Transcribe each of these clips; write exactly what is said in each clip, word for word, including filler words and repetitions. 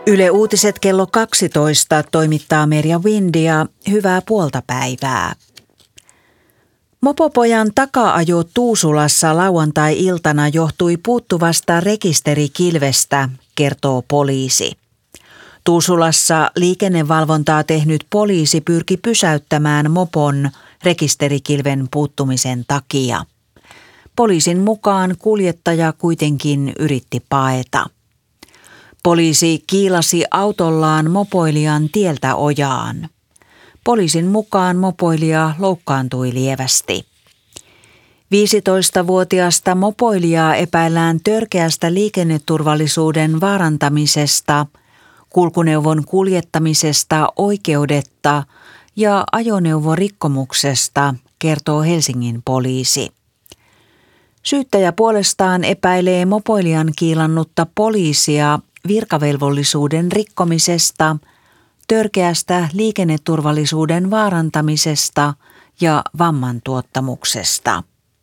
Yle Uutiset kello kaksitoista toimittaa Merja Windia. Hyvää puolta päivää. Mopopojan taka-ajo Tuusulassa lauantai-iltana johtui puuttuvasta rekisterikilvestä, kertoo poliisi. Tuusulassa liikennevalvontaa tehnyt poliisi pyrki pysäyttämään mopon rekisterikilven puuttumisen takia. Poliisin mukaan kuljettaja kuitenkin yritti paeta. Poliisi kiilasi autollaan mopoilijan tieltä ojaan. Poliisin mukaan mopoilija loukkaantui lievästi. viisitoistavuotiasta mopoilijaa epäillään törkeästä liikenneturvallisuuden vaarantamisesta, kulkuneuvon kuljettamisesta oikeudetta ja ajoneuvorikkomuksesta, kertoo Helsingin poliisi. Syyttäjä puolestaan epäilee mopoilijan kiilannutta poliisia virkavelvollisuuden rikkomisesta, törkeästä liikenneturvallisuuden vaarantamisesta ja vamman tuottamuksesta.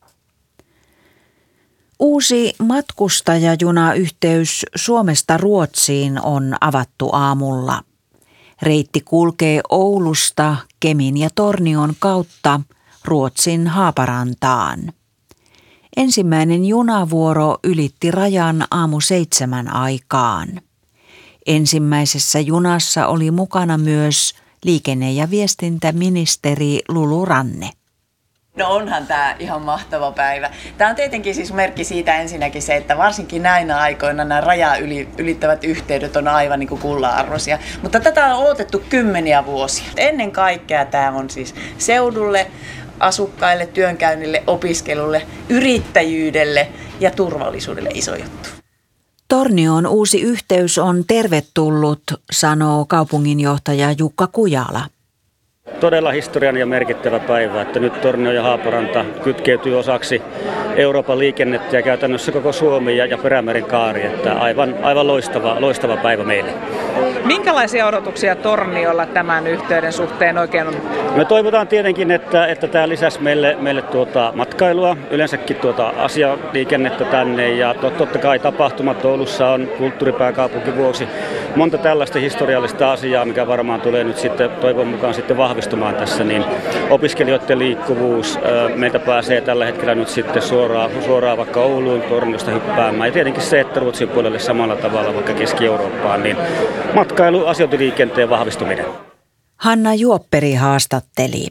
Uusi matkustajajunayhteys Suomesta Ruotsiin on avattu aamulla. Reitti kulkee Oulusta Kemin ja Tornion kautta Ruotsin Haaparantaan. Ensimmäinen junavuoro ylitti rajan aamu seitsemän aikaan. Ensimmäisessä junassa oli mukana myös liikenne- ja viestintäministeri Lulu Ranne. No onhan tämä ihan mahtava päivä. Tämä on tietenkin siis merkki siitä ensinnäkin se, että varsinkin näinä aikoina nämä rajaa ylittävät yhteydet on aivan niin kuin kullanarvoisia. Mutta tätä on odotettu kymmeniä vuosia. Ennen kaikkea tämä on siis seudulle, asukkaille, työnkäynnille, opiskelulle, yrittäjyydelle ja turvallisuudelle iso juttu. Tornioon uusi yhteys on tervetullut, sanoo kaupunginjohtaja Jukka Kujala. Todella historiallinen ja merkittävä päivä, että nyt Tornio ja Haaparanta kytkeytyy osaksi Euroopan liikennettä ja käytännössä koko Suomi ja, ja Perämeren kaari. Että aivan, aivan loistava, loistava päivä meille. Minkälaisia odotuksia Torniolla tämän yhteyden suhteen oikein on? Me toivotaan tietenkin, että, että tämä lisäsi meille, meille tuota matkailua, yleensäkin tuota asialiikennettä tänne ja totta kai tapahtumat Oulussa on kulttuuripääkaupunki vuoksi monta tällaista historiallista asiaa, mikä varmaan tulee nyt sitten toivon mukaan sitten vahvistumaan tässä, niin opiskelijoiden liikkuvuus, meiltä pääsee tällä hetkellä nyt sitten suoraan, suoraan vaikka Ouluun Torniosta hyppäämään ja tietenkin se, että Ruotsin puolelle samalla tavalla vaikka Keski-Eurooppaan, niin matkailu, asiointiliikenteen vahvistuminen. Hanna Juopperi haastatteli.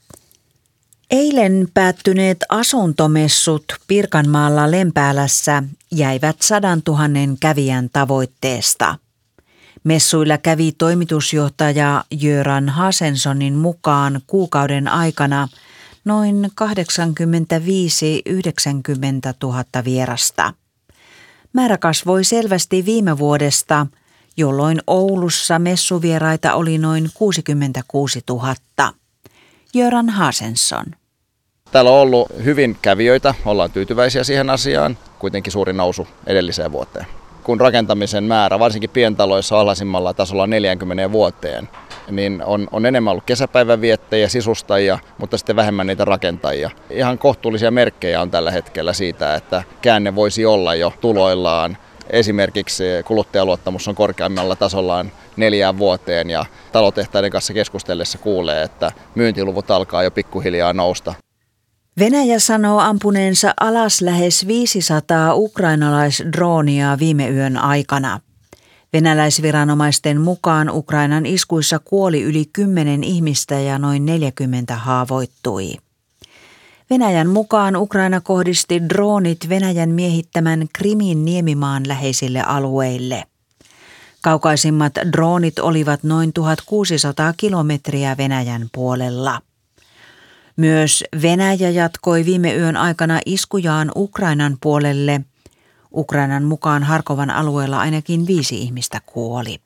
Eilen päättyneet asuntomessut Pirkanmaalla Lempäälässä jäivät sadantuhannen kävijän tavoitteesta. Messuilla kävi toimitusjohtaja Göran Hasensonin mukaan kuukauden aikana noin kahdeksankymmentäviisi yhdeksänkymmentä tuhatta vierasta. Määrä kasvoi selvästi viime vuodesta, jolloin Oulussa messuvieraita oli noin kuusikymmentäkuusi tuhatta. Göran Hasensson. Täällä on ollut hyvin kävijöitä, ollaan tyytyväisiä siihen asiaan, kuitenkin suuri nousu edelliseen vuoteen. Kun rakentamisen määrä, varsinkin pientaloissa alhaisimmalla tasolla neljäänkymmeneen vuoteen, niin on, on enemmän ollut kesäpäivän viettäjiä, sisustajia, mutta sitten vähemmän niitä rakentajia. Ihan kohtuullisia merkkejä on tällä hetkellä siitä, että käänne voisi olla jo tuloillaan. Esimerkiksi kuluttajaluottamus on korkeammalla tasollaan neljään vuoteen ja talotehtaiden kanssa keskustellessa kuulee, että myyntiluvut alkaa jo pikkuhiljaa nousta. Venäjä sanoo ampuneensa alas lähes viisisataa ukrainalaisdroonia viime yön aikana. Venäläisviranomaisten mukaan Ukrainan iskuissa kuoli yli kymmenen ihmistä ja noin neljäkymmentä haavoittui. Venäjän mukaan Ukraina kohdisti droonit Venäjän miehittämän Krimin niemimaan läheisille alueille. Kaukaisimmat droonit olivat noin tuhatkuusisataa kilometriä Venäjän puolella. Myös Venäjä jatkoi viime yön aikana iskujaan Ukrainan puolelle. Ukrainan mukaan Harkovan alueella ainakin viisi ihmistä kuoli.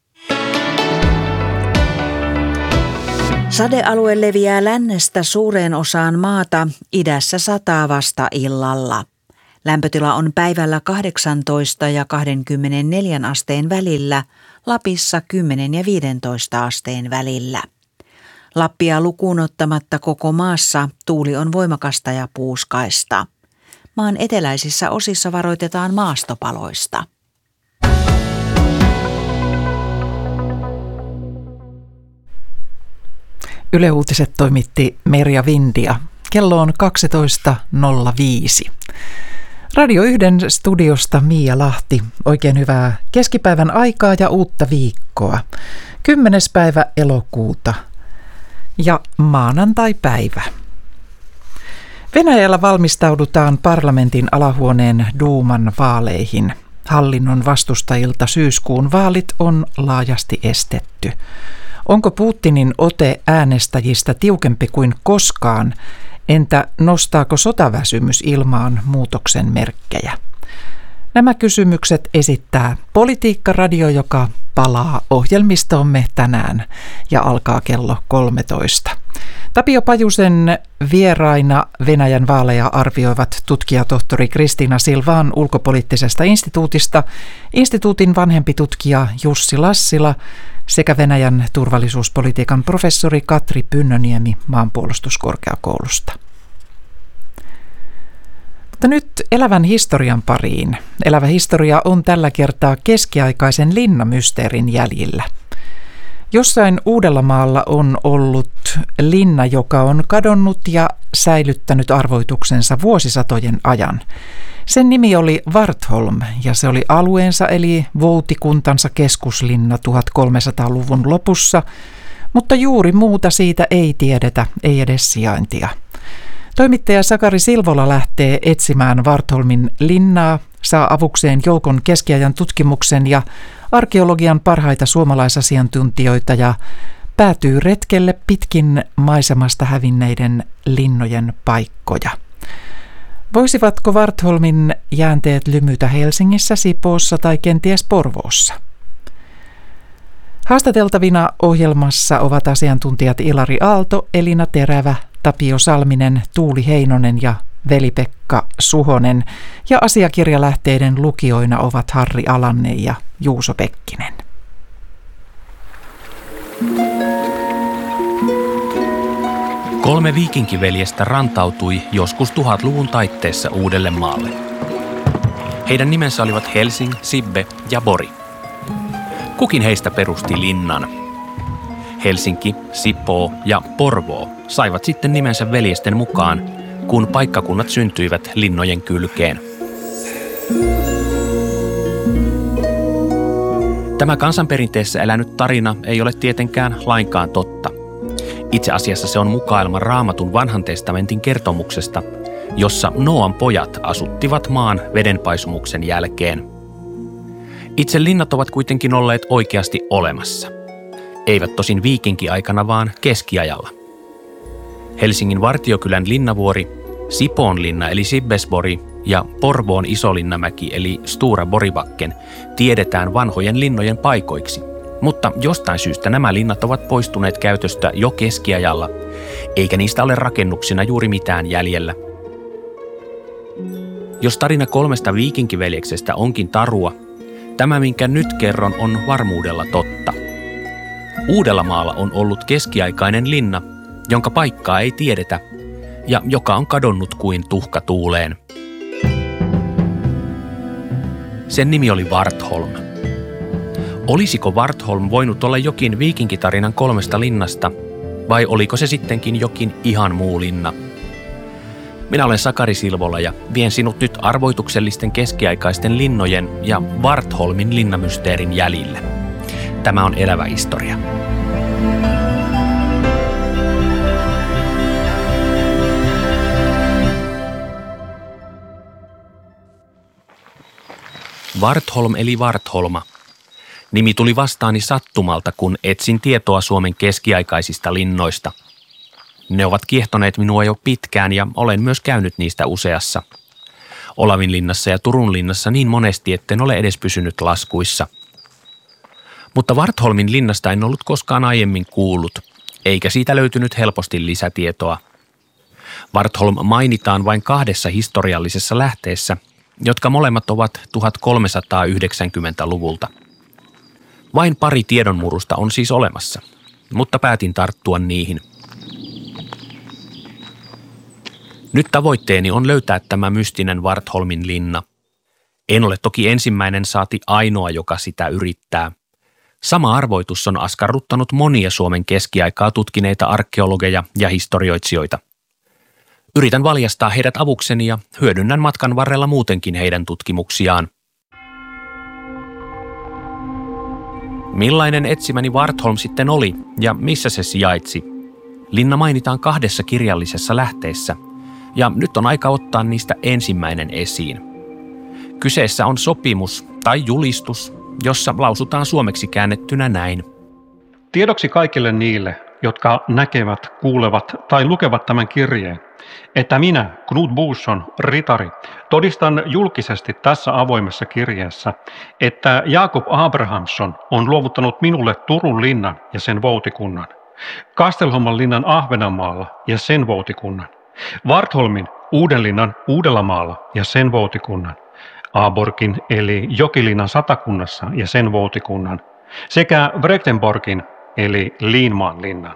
Sadealue leviää lännestä suureen osaan maata, idässä sataa vasta illalla. Lämpötila on päivällä kahdeksantoista ja kaksikymmentäneljä asteen välillä, Lapissa kymmenen ja viisitoista asteen välillä. Lappia lukuun ottamatta koko maassa tuuli on voimakasta ja puuskaista. Maan eteläisissä osissa varoitetaan maastopaloista. Yle Uutiset toimitti Merja Vindia. Kello on kaksitoista nolla viisi. Radio yhden studiosta Miia Lahti. Oikein hyvää keskipäivän aikaa ja uutta viikkoa. Kymmenes päivä elokuuta ja maanantai-päivä. Venäjällä valmistaudutaan parlamentin alahuoneen duuman vaaleihin. Hallinnon vastustajilta syyskuun vaalit on laajasti estetty. Onko Putinin ote äänestäjistä tiukempi kuin koskaan? Entä nostaako sotaväsymys ilmaan muutoksen merkkejä? Nämä kysymykset esittää Politiikka-radio, joka palaa ohjelmistoomme tänään ja alkaa kello kolmetoista. Tapio Pajusen vieraina Venäjän vaaleja arvioivat tutkijatohtori Kristiina Silvan ulkopoliittisesta instituutista, instituutin vanhempi tutkija Jussi Lassila sekä Venäjän turvallisuuspolitiikan professori Katri Pynnöniemi Maanpuolustuskorkeakoulusta. Mutta nyt elävän historian pariin. Elävä historia on tällä kertaa keskiaikaisen linnamysteerin jäljillä. Jossain Uudellamaalla on ollut linna, joka on kadonnut ja säilyttänyt arvoituksensa vuosisatojen ajan. Sen nimi oli Vartholm ja se oli alueensa eli voutikuntansa keskuslinna tuhatkolmesataaluvun lopussa, mutta juuri muuta siitä ei tiedetä, ei edes sijaintia. Toimittaja Sakari Silvola lähtee etsimään Vartholmin linnaa, saa avukseen joukon keskiajan tutkimuksen ja arkeologian parhaita suomalaisasiantuntijoita ja päätyy retkelle pitkin maisemasta hävinneiden linnojen paikkoja. Voisivatko Vartholmin jäänteet lymytä Helsingissä, Sipoossa tai kenties Porvoossa? Haastateltavina ohjelmassa ovat asiantuntijat Ilari Aalto, Elina Terävä, Tapio Salminen, Tuuli Heinonen ja Veli-Pekka Suhonen, ja asiakirjalähteiden lukijoina ovat Harri Alanne ja Juuso Pekkinen. Kolme viikinkiveljestä rantautui joskus tuhatluvun taitteessa Uudellemaalle. Heidän nimensä olivat Helsing, Sibbe ja Bori. Kukin heistä perusti linnan. Helsinki, Sipoo ja Porvoo saivat sitten nimensä veljesten mukaan, kun paikkakunnat syntyivät linnojen kylkeen. Tämä kansanperinteessä elänyt tarina ei ole tietenkään lainkaan totta. Itse asiassa se on mukailma Raamatun vanhan testamentin kertomuksesta, jossa Nooan pojat asuttivat maan vedenpaisumuksen jälkeen. Itse linnat ovat kuitenkin olleet oikeasti olemassa. Eivät tosin viikinkiaikana, vaan keskiajalla. Helsingin Vartiokylän linnavuori, Sipoon linna eli Sibbesbori ja Porvoon Isolinnamäki eli Stora Boribacken tiedetään vanhojen linnojen paikoiksi, mutta jostain syystä nämä linnat ovat poistuneet käytöstä jo keskiajalla, eikä niistä ole rakennuksina juuri mitään jäljellä. Jos tarina kolmesta viikinkiveljeksestä onkin tarua, tämä minkä nyt kerron on varmuudella totta. Uudellamaalla on ollut keskiaikainen linna, jonka paikkaa ei tiedetä ja joka on kadonnut kuin tuhka tuuleen. Sen nimi oli Vartholm. Olisiko Vartholm voinut olla jokin viikinkitarinan kolmesta linnasta, vai oliko se sittenkin jokin ihan muu linna? Minä olen Sakari Silvola ja vien sinut nyt arvoituksellisten keskiaikaisten linnojen ja Vartholmin linnamysteerin jäljille. Tämä on elävä historia. Vartholm eli Vartholma. Nimi tuli vastaani sattumalta, kun etsin tietoa Suomen keskiaikaisista linnoista. Ne ovat kiehtoneet minua jo pitkään ja olen myös käynyt niistä useassa. Olavinlinnassa ja Turunlinnassa niin monesti, etten ole edes pysynyt laskuissa. Mutta Vartholmin linnasta en ollut koskaan aiemmin kuullut, eikä siitä löytynyt helposti lisätietoa. Vartholm mainitaan vain kahdessa historiallisessa lähteessä, jotka molemmat ovat tuhatkolmesataayhdeksänkymmentäluvulta. Vain pari tiedonmurusta on siis olemassa, mutta päätin tarttua niihin. Nyt tavoitteeni on löytää tämä mystinen Vartholmin linna. En ole toki ensimmäinen saati ainoa, joka sitä yrittää. Sama arvoitus on askarruttanut monia Suomen keskiaikaa tutkineita arkeologeja ja historioitsijoita. Yritän valjastaa heidät avukseni ja hyödynnän matkan varrella muutenkin heidän tutkimuksiaan. Millainen etsimäni Wartholm sitten oli ja missä se sijaitsi? Linna mainitaan kahdessa kirjallisessa lähteessä ja nyt on aika ottaa niistä ensimmäinen esiin. Kyseessä on sopimus tai julistus, jossa lausutaan suomeksi käännettynä näin. Tiedoksi kaikille niille, jotka näkevät, kuulevat tai lukevat tämän kirjeen, että minä, Knut Boson, ritari, todistan julkisesti tässä avoimessa kirjeessä, että Jakob Abrahamsson on luovuttanut minulle Turun linnan ja sen voutikunnan, Kastelholman linnan Ahvenanmaalla ja sen voutikunnan, Wartholmin Uudenlinnan Uudellamaalla ja sen voutikunnan, Aaborgin eli Jokilinnan satakunnassa ja sen voutikunnan, sekä Wrecktenborgin eli Liinmaan linnan.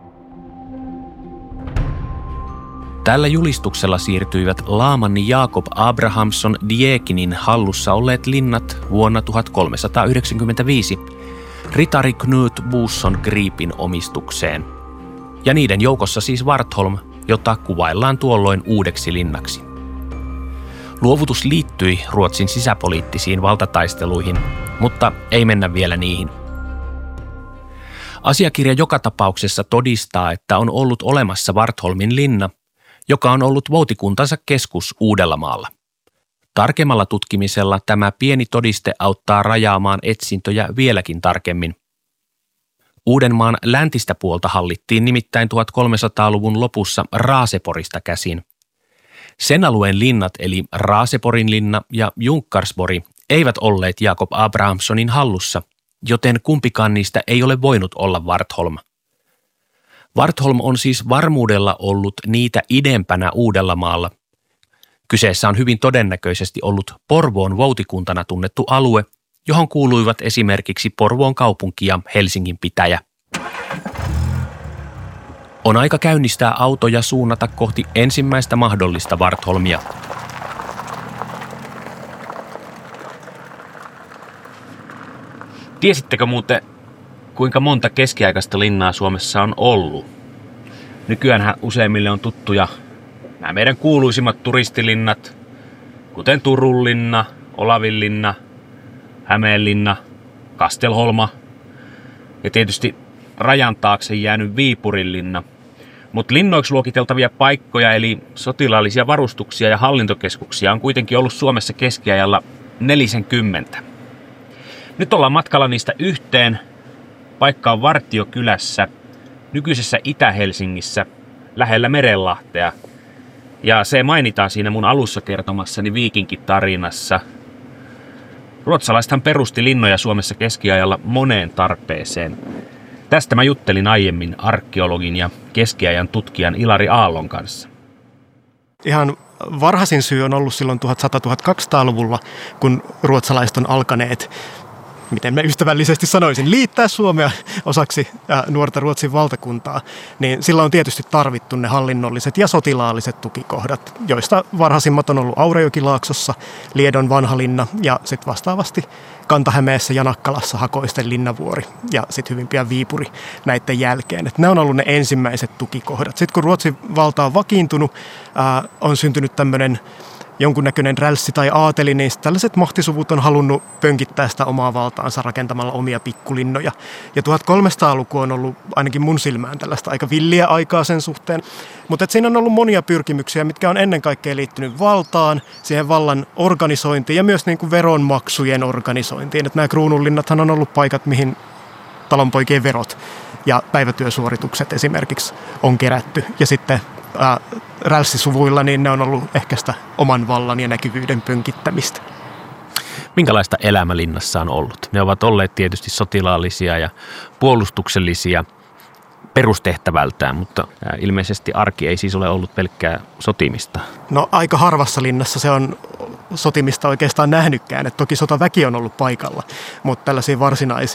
Tällä julistuksella siirtyivät laamanni Jakob Abrahamsson Diekinin hallussa olleet linnat vuonna tuhatkolmesataayhdeksänkymmentäviisi ritari Knut Boson Gripin omistukseen. Ja niiden joukossa siis Wartholm, jota kuvaillaan tuolloin uudeksi linnaksi. Luovutus liittyi Ruotsin sisäpoliittisiin valtataisteluihin, mutta ei mennä vielä niihin. Asiakirja joka tapauksessa todistaa, että on ollut olemassa Wartholmin linna, joka on ollut voutikuntansa keskus Uudellamaalla. Tarkemmalla tutkimisella tämä pieni todiste auttaa rajaamaan etsintöjä vieläkin tarkemmin. Uudenmaan läntistä puolta hallittiin nimittäin tuhatkolmesataaluvun lopussa Raaseporista käsin. Sen alueen linnat eli Raaseporin linna ja Junkkarsborg eivät olleet Jakob Abrahamssonin hallussa, joten kumpikaan niistä ei ole voinut olla Wartholm. Wartholm on siis varmuudella ollut niitä idempänä Uudellamaalla. Kyseessä on hyvin todennäköisesti ollut Porvoon voutikuntana tunnettu alue, johon kuuluivat esimerkiksi Porvoon kaupunki ja Helsingin pitäjä. On aika käynnistää auto ja suunnata kohti ensimmäistä mahdollista Wartholmia. Tiesittekö muuten, kuinka monta keskiaikaista linnaa Suomessa on ollut? Nykyäänhän useimmille on tuttuja nämä meidän kuuluisimmat turistilinnat, kuten Turun linna, Olavinlinna, Hämeenlinna, Kastelholma ja tietysti rajan taakse jäänyt Viipurin linna. Mutta linnoiksi luokiteltavia paikkoja eli sotilaallisia varustuksia ja hallintokeskuksia on kuitenkin ollut Suomessa keskiajalla nelisenkymmentä. Nyt ollaan matkalla niistä yhteen. Paikka on Vartiokylässä, nykyisessä Itä-Helsingissä, lähellä Merenlahtea. Ja se mainitaan siinä mun alussa kertomassani viikinkitarinassa. Ruotsalaisethan perusti linnoja Suomessa keskiajalla moneen tarpeeseen. Tästä mä juttelin aiemmin arkeologin ja keskiajan tutkijan Ilari Aallon kanssa. Ihan varhaisin syy on ollut silloin tuhatsata-tuhatkaksisataaluvulla, kun ruotsalaiset on alkaneet, miten mä ystävällisesti sanoisin, liittää Suomea osaksi nuorta Ruotsin valtakuntaa, niin silloin on tietysti tarvittu ne hallinnolliset ja sotilaalliset tukikohdat, joista varhaisimmat on ollut Aurajokilaaksossa, Liedon Vanhalinna ja sitten vastaavasti Kanta-Hämeessä ja Nakkalassa Hakoisten Linnavuori ja sitten hyvin pian Viipuri näiden jälkeen. Et ne on ollut ne ensimmäiset tukikohdat. Sitten kun Ruotsin valta on vakiintunut, ää, on syntynyt tämmöinen jonkunnäköinen rälssi tai aateli, niin tällaiset mahtisuvut on halunnut pönkittää sitä omaa valtaansa rakentamalla omia pikkulinnoja. Ja tuhatkolmesataaluku on ollut ainakin mun silmään tällaista aika villiä aikaa sen suhteen. Mutta siinä on ollut monia pyrkimyksiä, mitkä on ennen kaikkea liittynyt valtaan, siihen vallan organisointiin ja myös niin kuin veronmaksujen organisointiin. Että nämä kruununlinnathan on ollut paikat, mihin talonpoikien verot ja päivätyösuoritukset esimerkiksi on kerätty. Ja sitten ää, rälssisuvuilla niin ne on ollut ehkä sitä oman vallan ja näkyvyyden pönkittämistä. Minkälaista elämä linnassa on ollut? Ne ovat olleet tietysti sotilaallisia ja puolustuksellisia perustehtävältään, mutta ilmeisesti arki ei siis ole ollut pelkkää sotimista. No aika harvassa linnassa se on sotimista oikeastaan nähnytkään. Et toki sotaväki on ollut paikalla, mutta tällaisia varsinaisia